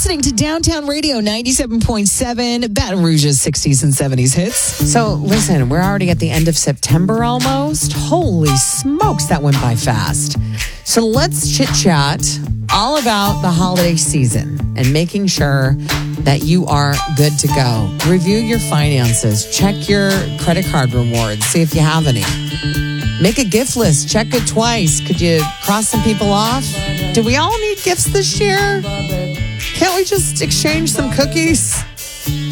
listening to Downtown Radio 97.7, Baton Rouge's 60s and 70s hits. So, listen, we're already at the end of September almost. Holy smokes, that went by fast. So let's chit-chat all about the holiday season and making sure that you are good to go. Review your finances. Check your credit card rewards. See if you have any. Make a gift list. Check it twice. Could you cross some people off? Do we all need gifts this year? Can't we just exchange some cookies?